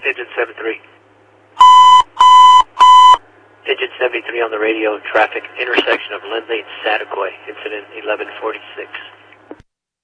Pigeon 73. Pigeon 73 on the radio, traffic intersection of Lindley and Sataquai, incident 1146.